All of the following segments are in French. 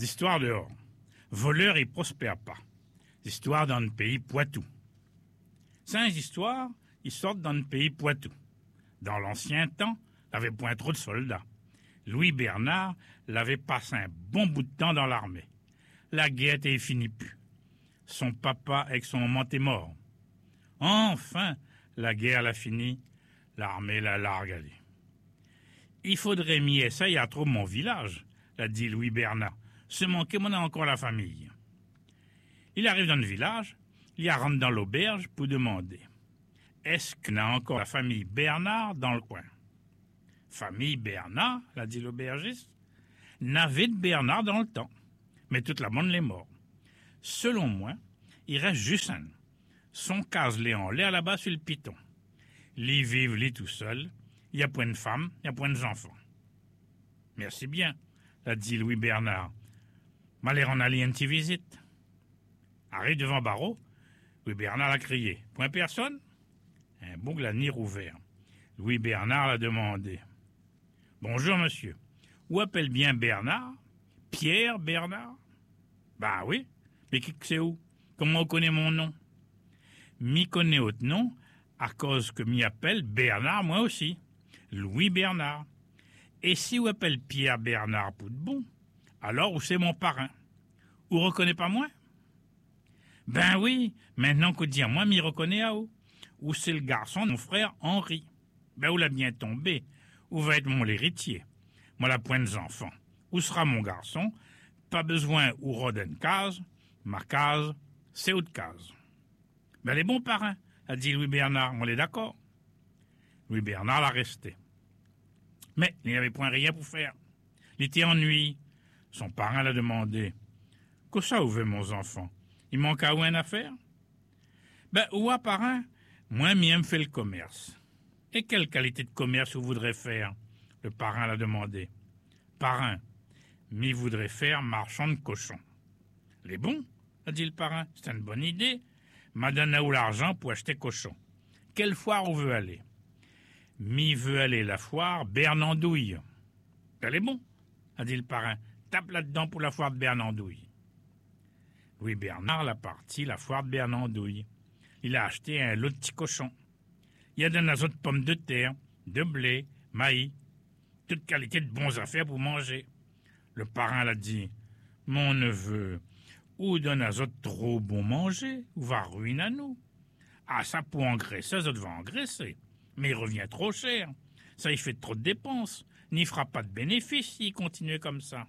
D'histoire dehors. Voleur, il prospère pas. D'histoire dans le pays Poitou. Cinq histoires, ils sortent dans le pays Poitou. Dans l'ancien temps, il avait point trop de soldats. Louis Bernard l'avait passé un bon bout de temps dans l'armée. La guerre était finie plus. Son papa avec son maman est mort. Enfin, la guerre l'a fini, l'armée la largue allée. Il faudrait m'y essayer à trop mon village, l'a dit Louis Bernard. Se manquer, mon a encore la famille. Il arrive dans le village, il rentre dans l'auberge pour demander « Est-ce qu'on a encore la famille Bernard dans le coin ?» Famille Bernard, l'a dit l'aubergiste, n'avait de Bernard dans le temps, mais toute la monde l'est mort. Selon moi, il reste juste un. Son caselé en l'air là-bas sur le piton. Lui vive, lui tout seul, il y a point de femme, il y a point d'enfants. Merci bien, l'a dit Louis Bernard. M'aller en aller une petite visite. Arrive devant barreau, Louis Bernard l'a crié. Point personne? Un bon glanir ouvert. Louis Bernard l'a demandé. Bonjour, monsieur. Où appelle bien Bernard? Pierre Bernard? Bah oui. Mais qui c'est où? Comment on connaît mon nom? M'y connaît autre nom, à cause que m'y appelle Bernard, moi aussi. Louis Bernard. Et si vous appelle Pierre Bernard pour de bon, alors où c'est mon parrain? Vous reconnaît pas moi? Ben oui, maintenant que dire moi m'y reconnais à où? Où c'est le garçon de mon frère Henri? Ben où l'a bien tombé? Où va être mon héritier? Moi la pointe des enfants. Où sera mon garçon? Pas besoin où rôde une case. Ma case, c'est autre case. Ben les bons parrains, a dit Louis Bernard, on est d'accord. Louis Bernard l'a resté. Mais il n'avait point rien pour faire. Il était ennuyé. Son parrain l'a demandé. Que ça vous veut, mon enfant? Il manque à où une affaire? Ben, ouah, parrain, moi, m'aime fait le commerce. Et quelle qualité de commerce vous voudrez faire? Le parrain l'a demandé. Parrain, m'y voudrait faire marchand de cochons. Les bons, a dit le parrain, c'est une bonne idée. M'a donné où l'argent pour acheter cochons. Quelle foire on veut aller? M'y veut aller la foire Bernandouille. Elle est bon, a dit le parrain. Tape là-dedans pour la foire de Bernandouille. Louis Bernard l'a parti la foire de Bernandouille. Il a acheté un lot de petits cochons. Il y a de naseaux de pommes de terre, de blé, maïs, toute qualité de bons affaires pour manger. Le parrain l'a dit, mon neveu, ou d'un azote trop bon manger, ou va ruiner à nous. Ah, ça pour engraisser, ça va engraisser. Mais il revient trop cher. Ça, il fait trop de dépenses. N'y fera pas de bénéfice s'il continue comme ça.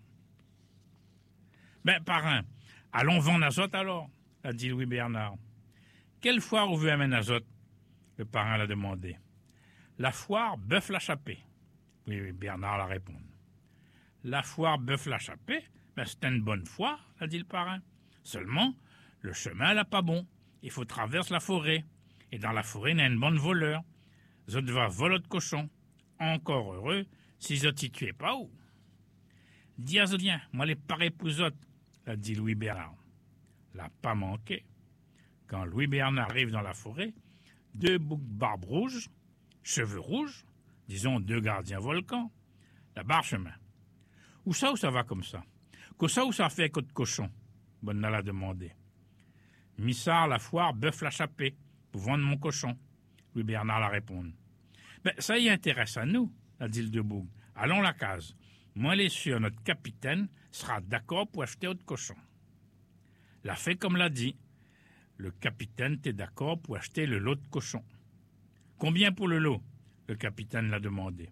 Ben, parrain, allons vendre azote alors, a dit Louis Bernard. Quelle foire vous veut amener azote? Le parrain l'a demandé. La foire Bœuf-la-Chapée. Oui, Bernard l'a répondu. La foire Bœuf-la-Chapée, ben, c'est une bonne foire, a dit le parrain. Seulement, le chemin là pas bon. Il faut traverser la forêt. Et dans la forêt, il y a une bonne voleur. Zot va voler de cochon. Encore heureux si zot y tuait pas où. Dis à zot bien, moi les pareils pour zot, l'a dit Louis Bernard. L'a pas manqué. Quand Louis Bernard arrive dans la forêt, deux boucs barbe rouge, cheveux rouges, disons deux gardiens volcans, la barre chemin. Où ça va comme ça? Que ça où ça fait avec de cochon? Bonnat l'a demandé. Missard la foire Bœuf-la-Chapée, pour vendre mon cochon. Louis Bernard l'a répondu. Ben, ça y intéresse à nous, a dit le deux boucs. Allons la case. Moi, les sûr, notre capitaine sera d'accord pour acheter autre cochon. L'a fait comme l'a dit. Le capitaine était d'accord pour acheter le lot de cochon. Combien pour le lot? Le capitaine l'a demandé.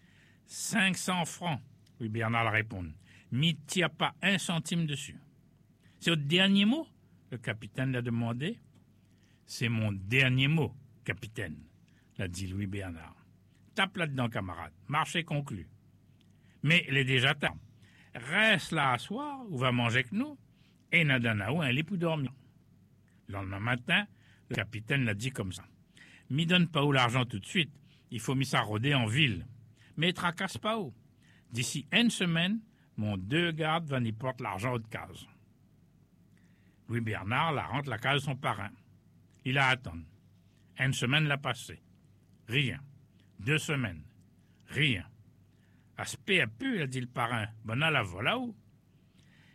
500 francs, Louis Bernard l'a répondu. M'y tire pas un centime dessus. C'est votre dernier mot? Le capitaine l'a demandé. C'est mon dernier mot, capitaine, l'a dit Louis Bernard. Tape là-dedans, camarade. Marché conclu. Mais il est déjà tard. Reste là à soir, ou va manger avec nous, et n'a donné un lit pour dormir. Le lendemain matin, le capitaine l'a dit comme ça. M'y donne pas où l'argent tout de suite. Il faut m'y s'arroder en ville. Mais tracasse pas où. D'ici une semaine, mon deux gardes va n'y porter l'argent de case. Louis Bernard la rentre la case de son parrain. Il a attendu. Une semaine l'a passé. Rien. 2 semaines. Rien. À ce peu, a dit le parrain. Bonnat la voilà où?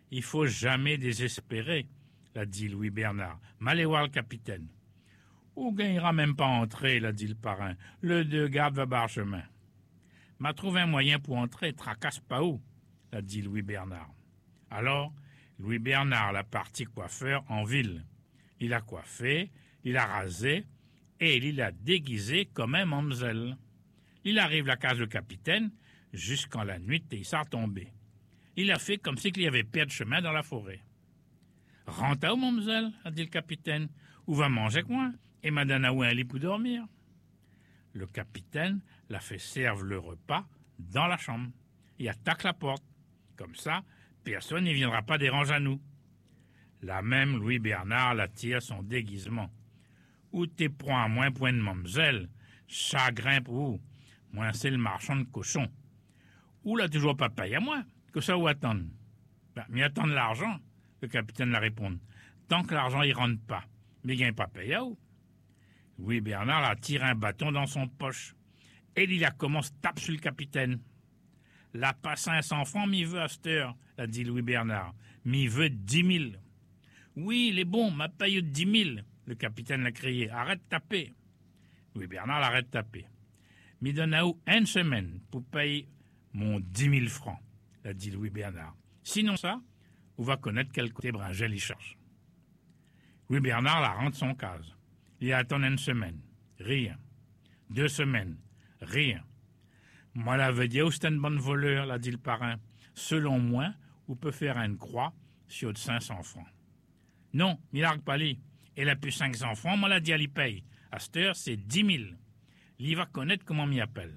Il faut jamais désespérer, l'a dit Louis Bernard. M'allez voir le capitaine. Ou gagnera même pas entrer, l'a dit le parrain. Le deux garde va barre chemin. M'a trouvé un moyen pour entrer, tracasse pas où, l'a dit Louis Bernard. Alors, Louis Bernard l'a parti coiffeur en ville. Il a coiffé, il a rasé, et il a déguisé comme un mamselle. Il arrive la case du capitaine, jusqu'en la nuit, et il s'est retombé. Il a fait comme s'il y avait perdu chemin dans la forêt. « Rentre à où, mamselle ?» a dit le capitaine. « Ou va manger avec moi, et m'a donné un lit pour dormir. » Le capitaine l'a fait servir le repas dans la chambre. Il attaque la porte. Comme ça, personne n'y viendra pas déranger à nous. Là même, Louis Bernard l'attire son déguisement. Ou t'es prends à moins point de mamselle, chagrin pour vous. Moi, c'est le marchand de cochons. Ou l'a toujours pas payé à moi, que ça ou attendre. Mais attendre l'argent, le capitaine l'a répondu. Tant que l'argent y rentre pas, mais il gagne pas payé à où. Louis Bernard a tiré un bâton dans son poche. Et il a commencé à taper sur le capitaine. La pas 500 francs, m'y veut à cette heure, l'a dit Louis Bernard. M'y veut 10 000. Oui, il est bon, m'a payé 10 000. Le capitaine l'a crié. Arrête de taper. Louis Bernard l'arrête de taper. M'y donne à où une semaine pour payer mon 10 000 francs, l'a dit Louis Bernard. Sinon ça, on va connaître quel côté Bringel il cherche. Louis Bernard la rentre son case. Il attend une semaine. Rien. 2 semaines. Rien. Moi, la veut dire où c'est une bonne voleur, l'a dit le parrain. Selon moi, on peut faire une croix sur de 500 francs. Non, il n'a pas li. Elle a plus 500 francs, moi, l'a dit, elle y paye. À cette heure, c'est 10 000. Il va connaître comment m'y appelle.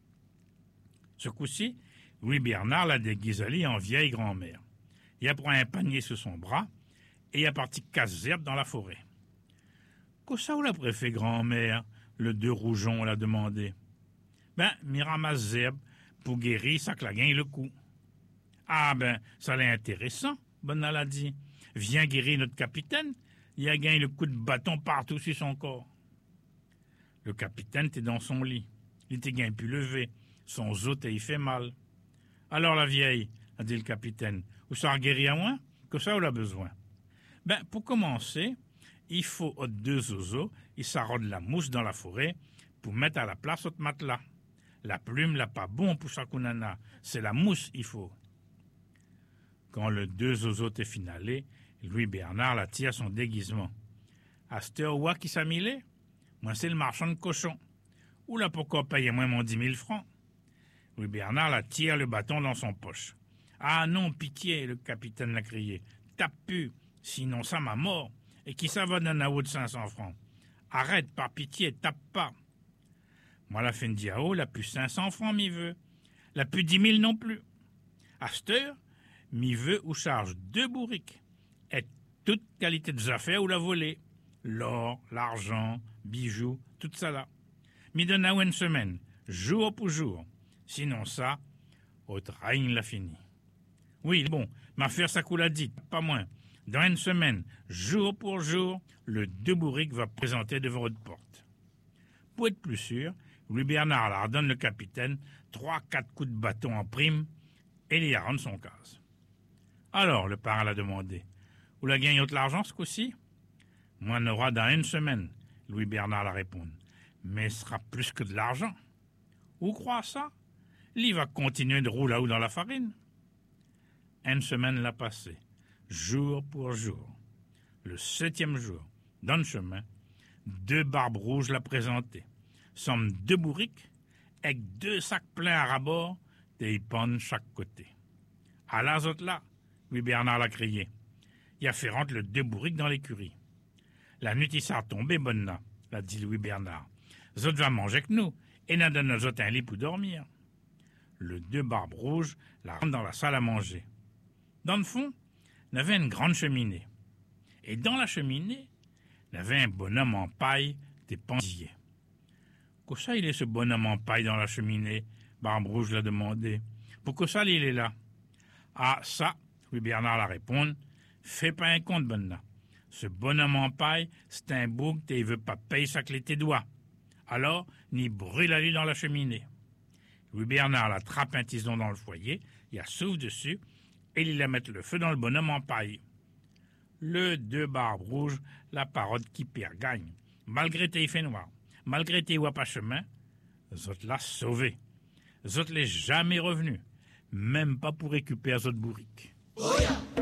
Ce coup-ci, Louis Bernard l'a déguisé en vieille grand-mère. Il a pris un panier sous son bras et il a parti casse herbe dans la forêt. Qu'est-ce que ça vous l'a préfet grand-mère? Le deux rougeons l'a demandé. Mi ramasse herbe pour guérir ça que la gagne le coup. Ah ça l'est intéressant, Bonnat l'a dit. Viens guérir notre capitaine, il a gagné le coup de bâton partout sur son corps. Le capitaine était dans son lit. Il était bien pu lever. Son os il fait mal. Alors la vieille, a dit le capitaine, vous ça guérir à moi? Que ça, vous a besoin? Pour commencer, il faut 2 oiseaux, il s'arrode la mousse dans la forêt pour mettre à la place autre matelas. La plume n'a pas bon pour sa kunana, c'est la mousse il faut. Quand le 2 oiseaux est finalé, Louis Bernard la tire son déguisement. À cette heure, qui s'a milé? Moi, c'est le marchand de cochons. Ou là, pourquoi payer moi mon 10 000 francs? Louis Bernard la tire le bâton dans son poche. Ah non, pitié, le capitaine l'a crié. Tape plus, sinon ça m'a mort. Et qui ça va d'un haut de 500 francs? Arrête, par pitié, tape pas. Moi, la fin de diao, la plus 500 francs, m'y veut. La plus 10 000 non plus. À cette heure, m'y veut ou charge 2 bourriques. Et toute qualité de affaires ou la voler. L'or, l'argent, bijoux, tout ça là. M'y donne à une semaine, jour pour jour. Sinon ça, autre règne l'a fini. Oui, bon, ma faire ça qu'on l'a dit, pas moins. Dans une semaine, jour pour jour, le 2 bourriques va présenter devant votre porte. Pour être plus sûr, Louis Bernard leur donne le capitaine 3-4 coups de bâton en prime et il y rend son case. Alors, le parrain l'a demandé, vous la gagnez de l'argent ce coup-ci? Moi, on aura dans une semaine, Louis Bernard l'a répondu. Mais ce sera plus que de l'argent. Où croit ça? Il va continuer de rouler là-haut dans la farine. Une semaine l'a passé, jour pour jour. Le 7e jour, dans le chemin, 2 barbes rouges l'a présenté. Somme 2 bourriques, avec 2 sacs pleins à rabord, et ils pendent chaque côté. À la autres là, Louis Bernard l'a crié. Il a fait rentrer le 2 bourriques dans l'écurie. La nuit, il s'est retombé, Bonnat, l'a dit Louis Bernard. Zot va manger avec nous, et n'a donné aux autres un lit pour dormir. Le 2 barbes rouges la rentre dans la salle à manger. Dans le fond, il y avait une grande cheminée. Et dans la cheminée, il y avait un bonhomme en paille des pensiers. Qu'est-ce que ça, il est ce bonhomme en paille dans la cheminée? Barbe Rouge l'a demandé. Pourquoi ça, il est là? Ah, ça, Louis Bernard l'a répondu. Fais pas un compte, Bonnat. Ce bonhomme en paille, c'est un bouc et il veut pas payer sa clé tes doigts. Alors, ni brûle-la-lui dans la cheminée. Louis Bernard l'attrape un tison dans le foyer, il a souffle dessus, et il a mettre le feu dans le bonhomme en paille. Le deux barbes rouges, la parole qui perd gagne. Malgré tes fait noir, malgré tes voix pas chemin, Zot l'a sauvé. Zot l'est jamais revenu, même pas pour récupérer Zot bourrique.